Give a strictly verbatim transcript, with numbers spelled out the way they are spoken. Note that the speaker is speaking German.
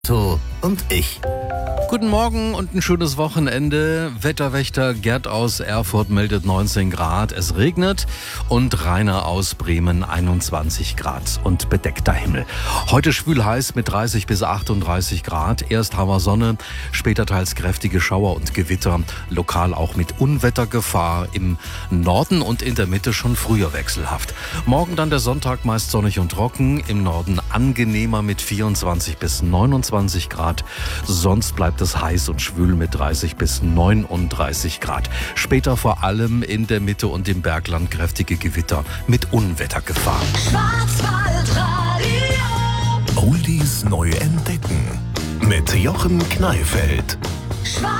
So und ich. Guten Morgen und ein schönes Wochenende. Wetterwächter Gerd aus Erfurt meldet neunzehn Grad. Es regnet und Rainer aus Bremen einundzwanzig Grad und bedeckter Himmel. Heute schwül heiß mit dreißig bis achtunddreißig Grad. Erst Sonne, später teils kräftige Schauer und Gewitter. Lokal auch mit Unwettergefahr. Im Norden und in der Mitte schon früher wechselhaft. Morgen dann der Sonntag meist sonnig und trocken. Im Norden angenehmer mit vierundzwanzig bis neunundzwanzig Grad. Sonst bleibt es heiß und schwül mit dreißig bis neununddreißig Grad. Später vor allem in der Mitte und im Bergland kräftige Gewitter mit Unwettergefahr. Oldies neu entdecken mit Jochen Kneifeld.